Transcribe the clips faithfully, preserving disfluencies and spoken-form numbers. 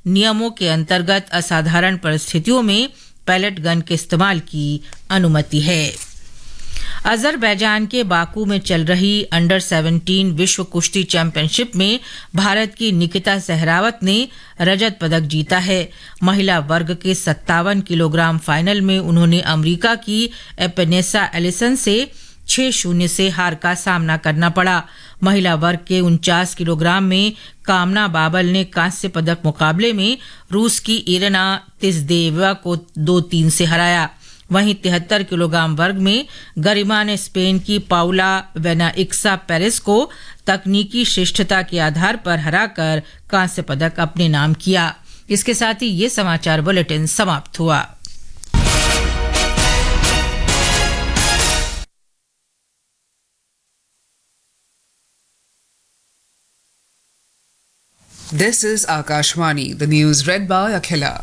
नियमों के अंतर्गत असाधारण परिस्थितियों में पैलेट गन के इस्तेमाल की अनुमति है। अजरबैजान के बाकू में चल रही अंडर सत्रह विश्व कुश्ती चैंपियनशिप में भारत की निकिता सहरावत ने रजत पदक जीता है। महिला वर्ग के सत्तावन किलोग्राम फाइनल में उन्होंने अमेरिका की एपेनेसा एलिसन से छह शून्य से हार का सामना करना पड़ा। महिला वर्ग के उनचास किलोग्राम में कामना बाबल ने कांस्य पदक मुकाबले में रूस की इरेना तिज़देवा को दो तीन से हराया। वहीं तिहत्तर किलोग्राम वर्ग में गरिमा ने स्पेन की पाउला वेनाइक्सा पेरेस को तकनीकी श्रेष्ठता के आधार पर हराकर कांस्य पदक अपने नाम किया। इसके साथ ही ये समाचार बुलेटिन समाप्त हुआ। This is Akashvani, the news read by Akhila.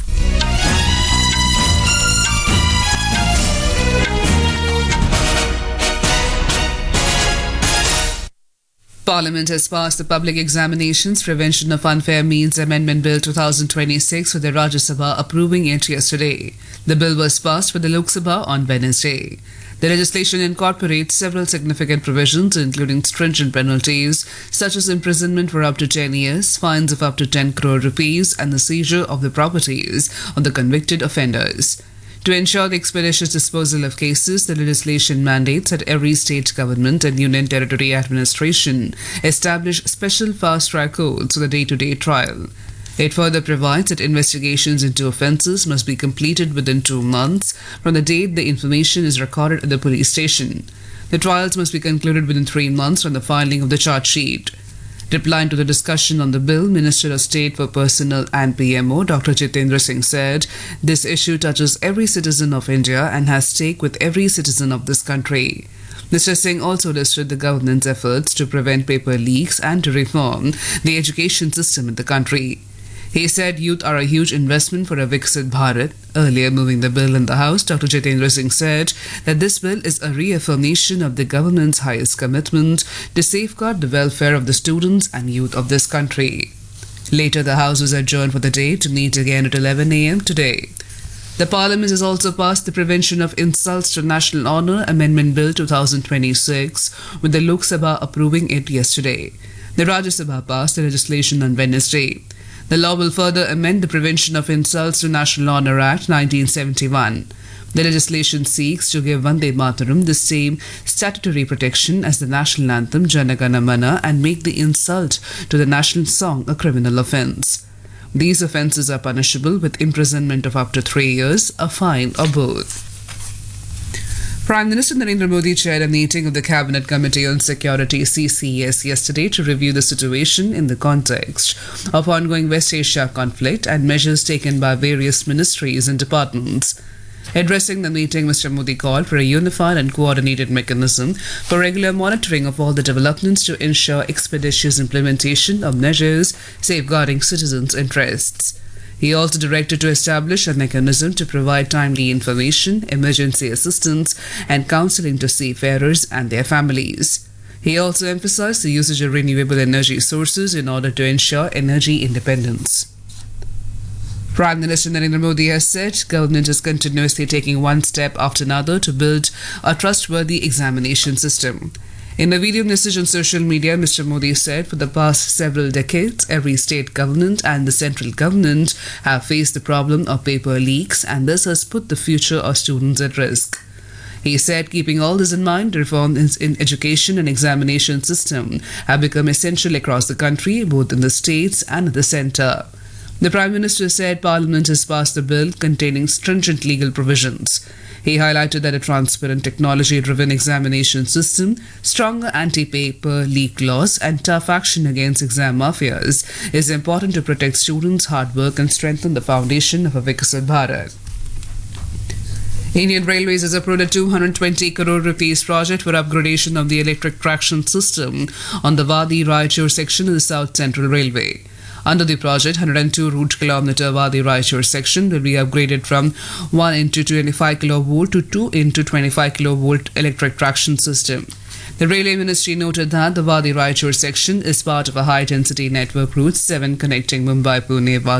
Parliament has passed the Public Examinations Prevention of Unfair Means Amendment Bill twenty twenty-six with the Rajya Sabha approving it yesterday. The bill was passed by the Lok Sabha on Wednesday. The legislation incorporates several significant provisions, including stringent penalties such as imprisonment for up to ten years, fines of up to ten crore rupees, and the seizure of the properties of the convicted offenders. To ensure the expeditious disposal of cases, the legislation mandates that every state government and union territory administration establish special fast-track courts for the day-to-day trial. It further provides that investigations into offences must be completed within two months from the date the information is recorded at the police station. The trials must be concluded within three months from the filing of the charge sheet. Replying to the discussion on the bill, Minister of State for Personnel and P M O, Doctor Jitendra Singh said, this issue touches every citizen of India and has stake with every citizen of this country. Mister Singh also listed the government's efforts to prevent paper leaks and to reform the education system in the country. He said youth are a huge investment for a Viksit Bharat. Earlier, moving the bill in the House, Doctor Jitendra Singh said that this bill is a reaffirmation of the government's highest commitment to safeguard the welfare of the students and youth of this country. Later, the House was adjourned for the day to meet again at eleven a m today. The Parliament has also passed the Prevention of Insults to National Honour Amendment Bill twenty twenty-six, with the Lok Sabha approving it yesterday. The Rajya Sabha passed the legislation on Wednesday. The law will further amend the Prevention of Insults to National Honour Act nineteen seventy-one. The legislation seeks to give Vande Mataram the same statutory protection as the national anthem Jana Gana Mana and make the insult to the national song a criminal offence. These offences are punishable with imprisonment of up to three years, a fine or both. Prime Minister Narendra Modi chaired a meeting of the Cabinet Committee on Security C C S yesterday to review the situation in the context of ongoing West Asia conflict and measures taken by various ministries and departments. Addressing the meeting, Mister Modi called for a unified and coordinated mechanism for regular monitoring of all the developments to ensure expeditious implementation of measures safeguarding citizens' interests. He also directed to establish a mechanism to provide timely information, emergency assistance, and counseling to seafarers and their families. He also emphasized the usage of renewable energy sources in order to ensure energy independence. Prime Minister Narendra Modi has said government is continuously taking one step after another to build a trustworthy examination system. In a video message on social media, Mister Modi said for the past several decades, every state government and the central government have faced the problem of paper leaks, and this has put the future of students at risk. He said, keeping all this in mind, reforms in education and examination system have become essential across the country, both in the states and at the centre. The Prime Minister said Parliament has passed a bill containing stringent legal provisions. He highlighted that a transparent, technology-driven examination system, stronger anti-paper leak laws, and tough action against exam mafias is important to protect students' hard work and strengthen the foundation of a Viksit Bharat. Indian Railways has approved a two hundred twenty crore rupees project for upgradation of the electric traction system on the Wadi-Raichur section of the South Central Railway. Under the project, one hundred two route kilometer Wadi-Raichur section will be upgraded from one into twenty-five kilovolt to two into twenty-five kilovolt electric traction system. The Railway Ministry noted that the Wadi-Raichur section is part of a high-density network route seven connecting Mumbai, Pune,